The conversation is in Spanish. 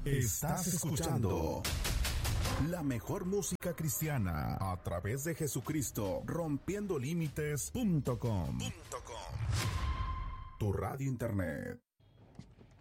Estás escuchando la mejor música cristiana a través de Jesucristo, rompiendolímites.com. Tu radio internet.